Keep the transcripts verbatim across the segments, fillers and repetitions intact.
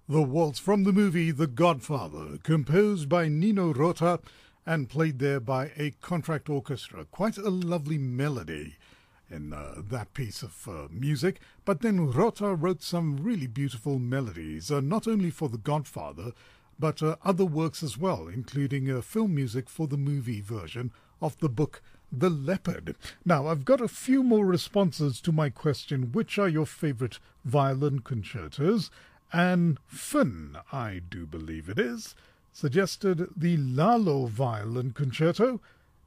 The waltz from the movie The Godfather, composed by Nino Rota and played there by a contract orchestra. Quite a lovely melody in uh, that piece of uh, music. But then Rota wrote some really beautiful melodies, uh, not only for The Godfather, but uh, other works as well, including uh, film music for the movie version of the book The Leopard. Now, I've got a few more responses to my question, which are your favorite violin concertos? And Finn, I do believe it is, suggested the Lalo Violin Concerto.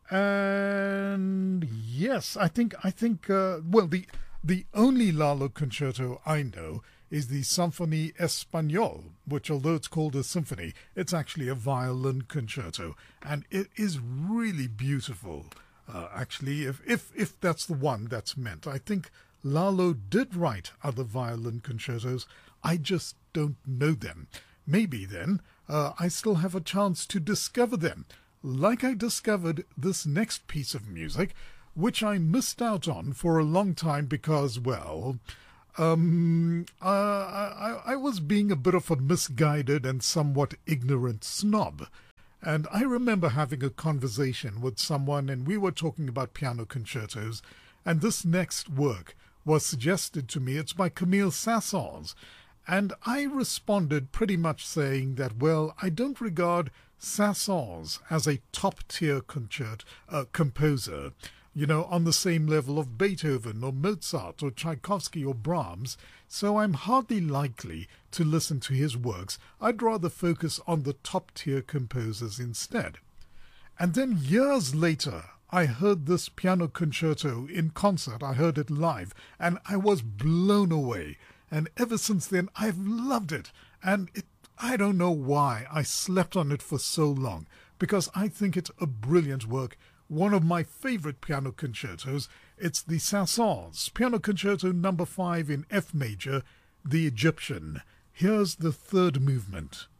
And yes, I think, I think, uh, well, the the only Lalo concerto I know is the Symphonie Espagnole, which, although it's called a symphony, it's actually a violin concerto. And it is really beautiful, uh, actually, if, if, if that's the one that's meant. I think Lalo did write other violin concertos. I just don't know them. Maybe then uh, I still have a chance to discover them, like I discovered this next piece of music, which I missed out on for a long time because, well, um, uh, I, I was being a bit of a misguided and somewhat ignorant snob. And I remember having a conversation with someone, and we were talking about piano concertos, and this next work was suggested to me. It's by Camille Saint-Saëns. And I responded pretty much saying that, well, I don't regard Saint-Saëns as a top-tier concert uh, composer, you know, on the same level of Beethoven or Mozart or Tchaikovsky or Brahms, so I'm hardly likely to listen to his works. I'd rather focus on the top-tier composers instead. And then years later, I heard this piano concerto in concert. I heard it live, and I was blown away. And ever since then, I've loved it. And it, I don't know why I slept on it for so long, because I think it's a brilliant work. One of my favorite piano concertos. It's the Saint-Saëns Piano Concerto number five in F major, The Egyptian. Here's the third movement.